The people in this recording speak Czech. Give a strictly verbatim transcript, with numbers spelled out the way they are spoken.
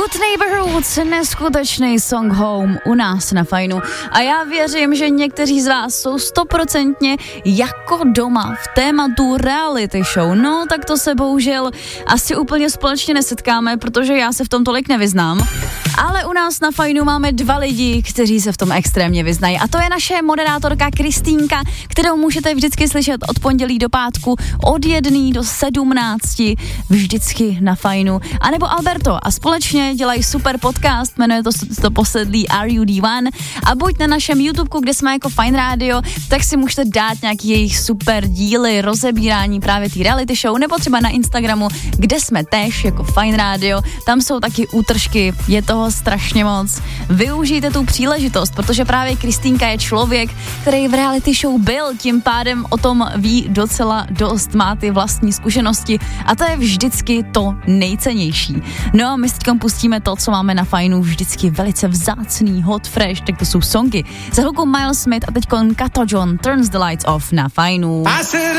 Good Neighborhoods, neskutečný song Home u nás na Fajnu. A já věřím, že někteří z vás jsou stoprocentně jako doma v tématu reality show. No, tak to se bohužel asi úplně společně nesetkáme, protože já se v tom tolik nevyznám. Ale u nás na Fajnu máme dva lidi, kteří se v tom extrémně vyznají. A to je naše moderátorka Kristýnka, kterou můžete vždycky slyšet od pondělí do pátku od jedné do sedmnácti, vždycky na Fajnu. A nebo Alberto. A společně dělají super podcast, jmenuje to, to posedlí R U D one. A buď na našem YouTubeku, kde jsme jako Fajn Radio, tak si můžete dát nějaký jejich super díly, rozebírání právě té reality show, nebo třeba na Instagramu, kde jsme též jako Fajn Radio. Tam jsou taky útržky, je toho strašně moc. Využijte tu příležitost, protože právě Kristýnka je člověk, který v reality show byl, tím pádem o tom ví docela dost, má ty vlastní zkušenosti a to je vždycky to nejcennější. No a my s teďkom pustíme to, co máme na Fajnu vždycky velice vzácný, hot, fresh, tak to jsou songy. Za chvilku Miles Smith a teďkon Kato John, Turns the Lights Off na Fajnu.